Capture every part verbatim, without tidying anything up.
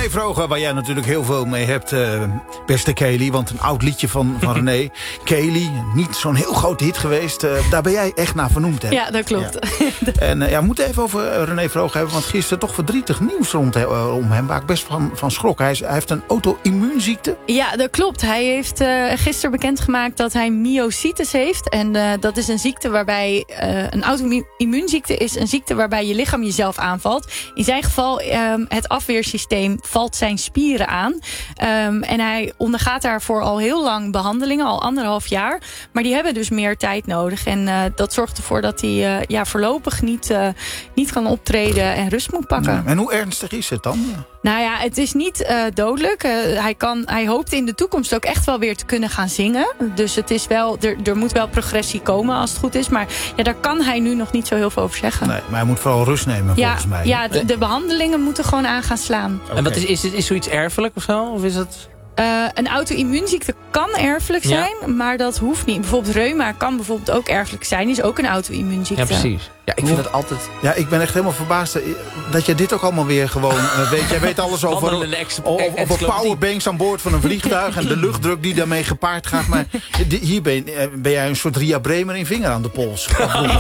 René Vroger, waar jij natuurlijk heel veel mee hebt, uh, beste Kelly. Want een oud liedje van, van René. Kelly, niet zo'n heel groot hit geweest. Uh, daar ben jij echt naar vernoemd, hè? Ja, dat klopt. Ja. En uh, ja, we moeten even over uh, René Vroger hebben. Want gisteren toch verdrietig nieuws rond uh, om hem. Waar ik best van, van schrok. Hij, is, hij heeft een auto-immuunziekte. Ja, dat klopt. Hij heeft uh, gisteren bekendgemaakt dat hij myositis heeft. En uh, dat is een ziekte waarbij... Uh, een auto-immuunziekte is een ziekte waarbij je lichaam jezelf aanvalt. In zijn geval, um, het afweersysteem valt zijn spieren aan. Um, en hij ondergaat daarvoor al heel lang behandelingen, al anderhalf jaar. Maar die hebben dus meer tijd nodig. En uh, dat zorgt ervoor dat hij uh, ja, voorlopig niet, uh, niet kan optreden en rust moet pakken. Ja, en hoe ernstig is het dan? Nou ja, het is niet uh, dodelijk. Uh, hij, kan, hij hoopt in de toekomst ook echt wel weer te kunnen gaan zingen. Dus het is wel, er, er moet wel progressie komen als het goed is. Maar ja, daar kan hij nu nog niet zo heel veel over zeggen. Nee, maar hij moet vooral rust nemen, ja, volgens mij. Ja, de, de behandelingen moeten gewoon aan gaan slaan. Okay. En wat is, is, is zoiets erfelijk of zo? Of is het... Uh, een auto-immuunziekte kan erfelijk zijn, ja. Maar dat hoeft niet. Bijvoorbeeld reuma kan bijvoorbeeld ook erfelijk zijn. Is ook een auto-immuunziekte. Ja, precies. Ja, ik vind het altijd... Ja, ik ben echt helemaal verbaasd dat je dit ook allemaal weer gewoon uh, weet. Jij weet alles over, over, over powerbanks aan boord van een vliegtuig en de luchtdruk die daarmee gepaard gaat. Maar hier ben, ben jij een soort Ria Bremer in vinger aan de pols.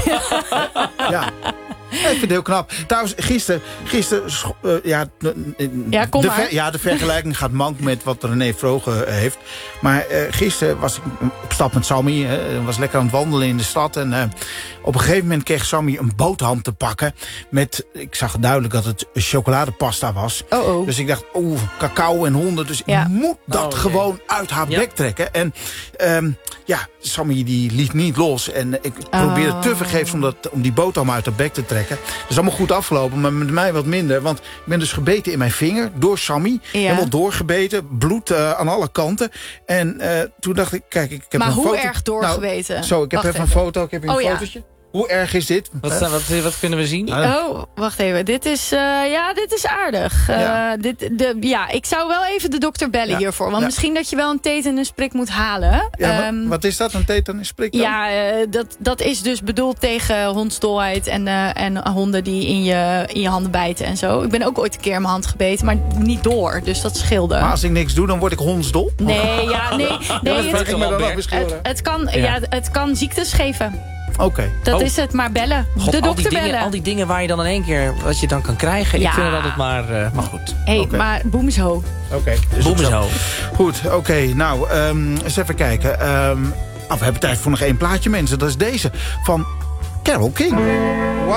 Ja. Ja, ik vind het heel knap. Trouwens, gisteren... gisteren uh, ja, ja, kom de, maar. Ver, ja, de vergelijking gaat mank met wat René Vroger uh, heeft. Maar uh, gisteren was ik op stap met Sammy. Uh, was lekker aan het wandelen in de stad. En uh, op een gegeven moment kreeg Sammy een boterham te pakken. Met, ik zag duidelijk dat het chocoladepasta was. Oh, oh. Dus ik dacht, oeh, cacao en honden. Dus ja. ik moet dat oh, gewoon okay. uit haar bek ja. trekken. En um, ja, Sammy die liet niet los. En ik oh. probeerde te vergeefs om, dat, om die boterham uit haar bek te trekken. Dat is allemaal goed afgelopen, maar met mij wat minder. Want ik ben dus gebeten in mijn vinger door Sammy. Ja. Helemaal doorgebeten, bloed uh, aan alle kanten. En uh, toen dacht ik, kijk, ik heb maar een hoe foto... erg doorgebeten? Nou, zo, ik heb wacht even een foto, ik heb hier een oh, fotootje. Ja. Hoe erg is dit? Wat, wat, wat kunnen we zien? Oh, wacht even. Dit is, uh, ja, dit is aardig. Ja. Uh, dit, de, ja, ik zou wel even de dokter bellen ja. hiervoor. Want ja. misschien dat je wel een tetanusprik moet halen. Ja, um, wat is dat, een tetanusprik dan? Ja, uh, dat, dat is dus bedoeld tegen hondsdolheid en, uh, en honden die in je, in je handen bijten en zo. Ik ben ook ooit een keer in mijn hand gebeten, maar niet door. Dus dat scheelde. Maar als ik niks doe, dan word ik hondsdol? Nee, ja, nee. nee ja, het, ik me dan het, het, het, kan, ja. Ja, het kan ziektes geven. Oké. Okay. Dat oh. is het, maar bellen. God, de dokter al die dingen, bellen. Al die dingen waar je dan in één keer, wat je dan kan krijgen. Ja. Ik vind het altijd maar, uh, maar goed. Hé, hey, okay. maar boem is ho. Oké. Okay, dus boem is ho. Goed, oké. Okay, nou, um, eens even kijken. Um, oh, we hebben tijd voor nog één plaatje, mensen. Dat is deze van Carole King. Why